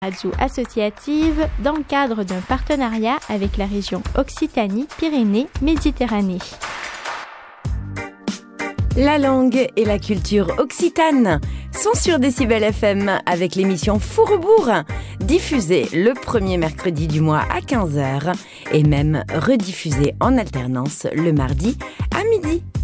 Radio associative dans le cadre d'un partenariat avec la région Occitanie-Pyrénées-Méditerranée. La langue et la culture occitane sont sur Décibel FM avec l'émission Fourrebourg, diffusée le premier mercredi du mois à 15h et même rediffusée en alternance le mardi à midi.